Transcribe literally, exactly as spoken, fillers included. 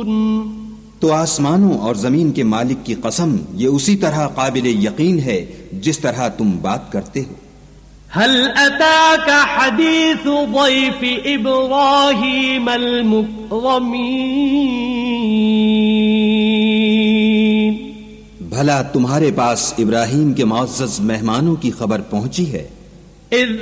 तो आसमानों और जमीन के मालिक की कसम, ये उसी तरह काबिल यकीन है जिस तरह तुम बात करते हो। हल अताका हदीस ज़ैफ इब्राहीम अल-मुकरमीन, भला तुम्हारे पास इब्राहीम के मुअज़्ज़ज़ मेहमानों की खबर पहुंची है?